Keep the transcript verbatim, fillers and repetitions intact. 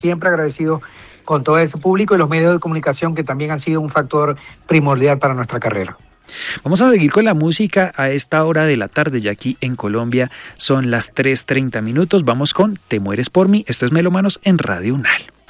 siempre agradecido con todo ese público y los medios de comunicación que también han sido un factor primordial para nuestra carrera. Vamos a seguir con la música a esta hora de la tarde, ya aquí en Colombia son las tres treinta minutos. Vamos con Te mueres por mí. Esto es Melómanos en Radio Unal.